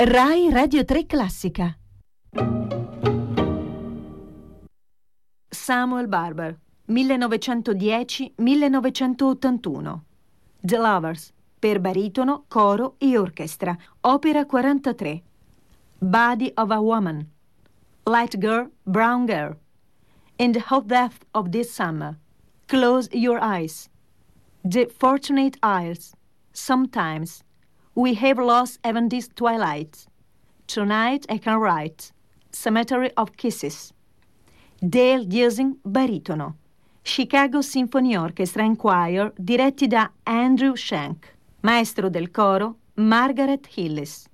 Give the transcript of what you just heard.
Rai Radio 3 Classica. Samuel Barber, 1910-1981. The Lovers, per baritono, coro e orchestra, opera 43. Body of a Woman, Light Girl, Brown Girl, In the Hot Depth of This Summer, Close Your Eyes, The Fortunate Isles, Sometimes, We Have Lost Even This Twilight, Tonight I Can Write, Cemetery of Kisses. Dale Using, baritono. Chicago Symphony Orchestra and Choir, diretti da Andrew Shank. Maestro del coro, Margaret Hillis.